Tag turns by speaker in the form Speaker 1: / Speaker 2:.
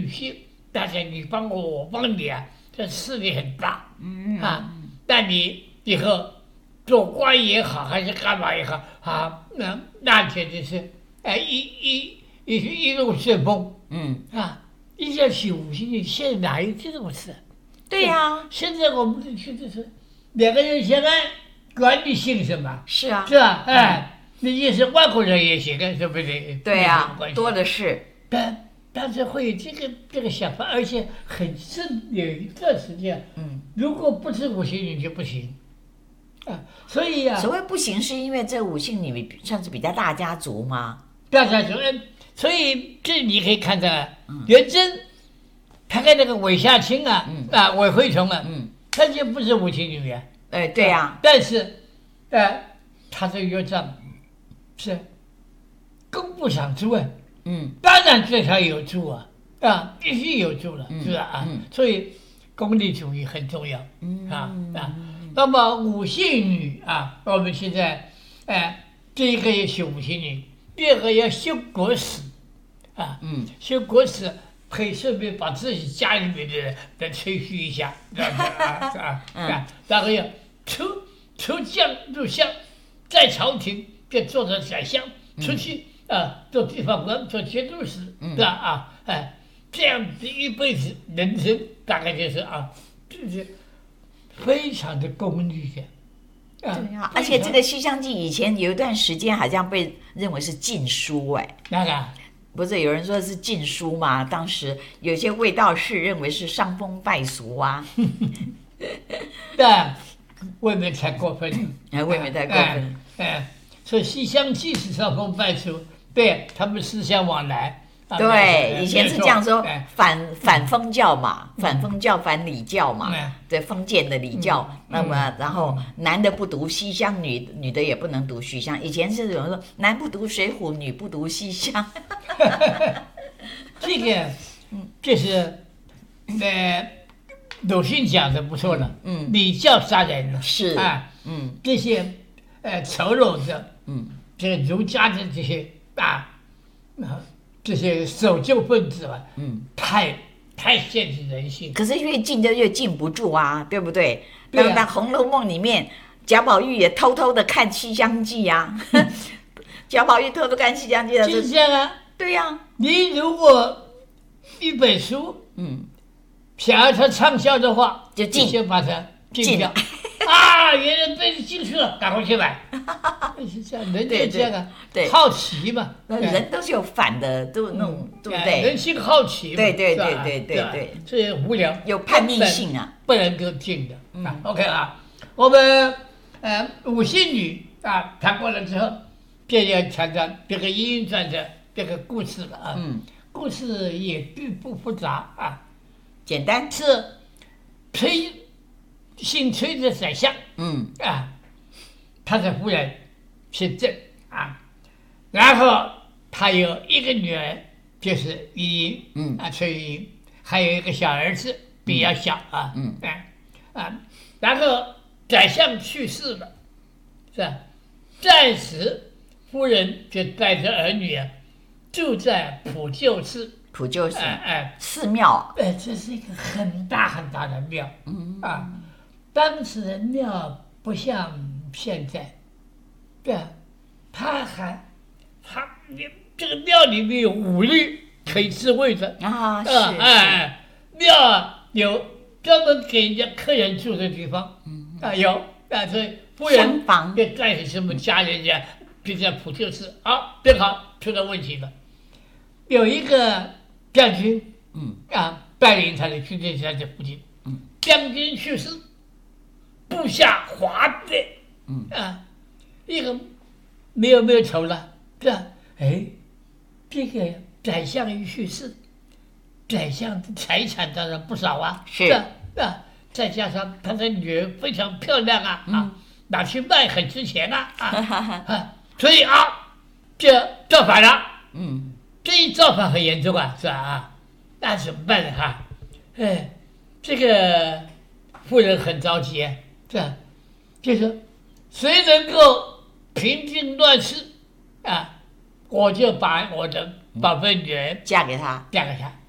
Speaker 1: 婿，大家你帮我，我帮你啊，这势力很大，那你以后做官也好，还是干嘛也好啊，那简直是一路顺风，一下去5星级，现在哪有这种事？
Speaker 2: 对呀，
Speaker 1: 现在我们去的是2个人相爱，管你姓什么？
Speaker 2: 是啊，
Speaker 1: 是吧？你也是外国人也行啊，对不对？
Speaker 2: 对呀，多的是。
Speaker 1: 但是会有这个想法，而且很深，有一段时间，如果不是5星女就不行，所以啊，
Speaker 2: 所谓不行，是因为这5姓女算是比较大家族吗？
Speaker 1: 大家族，所以这你可以看到，元贞，他跟那个韦夏卿韦惠崇他就不是5星女啊，
Speaker 2: 对呀，
Speaker 1: 但是，他这个账是工部赏珠啊。当然对他有助啊，必须有助了，是吧？所以功利主义很重要，那么5姓女我们现在，第一个要修5姓女，第二个要修国史，修国史可以顺便把自己家里面的人再吹嘘一下，然后要出将入相，在朝廷就做成宰相，出去。做地方官，做节度使，是吧？这样子一辈子人生大概就是就是非常的功利的。
Speaker 2: 对啊，而且这个《西厢记》以前有一段时间好像被认为是禁书，
Speaker 1: 那个
Speaker 2: 不是有人说是禁书嘛？当时有些卫道士认为是伤风败俗啊。
Speaker 1: 但未免太过分了，
Speaker 2: 未免太过分了。
Speaker 1: 所以《西厢记》是伤风败俗。对他们思想往来，
Speaker 2: 对，以前是这样说，反封教嘛，反封教反礼教嘛，对，封建的礼教。那么，然后男的不读西厢，女的也不能读西厢。以前是有人说，男不读水浒，女不读西厢。
Speaker 1: 这个，这是，鲁迅讲的不错了。礼教杀人
Speaker 2: 是
Speaker 1: 这些丑陋的，这个儒家的这些。这些守旧分子太限制人性。
Speaker 2: 可是越禁就越禁不住啊，对不对？当《红楼梦》里面，贾宝玉也偷偷的看《西厢记》啊，贾宝玉偷偷看《西厢记》
Speaker 1: 就是这样啊。
Speaker 2: 对呀，
Speaker 1: 你如果一本书，想要它畅销的话，
Speaker 2: 就
Speaker 1: 先把它禁掉。原来被进去了，赶快去买。是这样，人就这样
Speaker 2: 对，
Speaker 1: 好奇嘛。
Speaker 2: 人都是有反的，都那种，对不对？
Speaker 1: 人性好奇嘛。
Speaker 2: 对，
Speaker 1: 所以无聊，
Speaker 2: 有叛逆性啊，
Speaker 1: 不能够禁的。OK 我们5姓女谈过了之后，便要谈谈这个莺莺传的这个故事了故事也并不复杂
Speaker 2: 简单，
Speaker 1: 是姓崔的宰相，他的夫人姓郑然后他有一个女儿，就是莺莺崔莺莺，还有一个小儿子比较小然后宰相去世了，是吧？暂时夫人就带着儿女住在普救寺，
Speaker 2: 寺庙，
Speaker 1: 这是一个很大很大的庙，当时的庙不像现在，对他这个庙里面有武律可以自卫的庙有专门给人家客人住的地方，有所以夫人就带着什么家人家就在普救寺正好出了问题了，有一个将军带领他的军队在这附近，将军去世。部下哗的，一个没有仇了，是吧？这个宰相一去世，宰相的财产当然不少
Speaker 2: 是
Speaker 1: 再加上他的女儿非常漂亮拿去卖很值钱所以就造反了，这一造反很严重是吧？那怎么办呢这个夫人很着急就是谁能够平定乱世我就把我的宝贝女儿
Speaker 2: 嫁给他，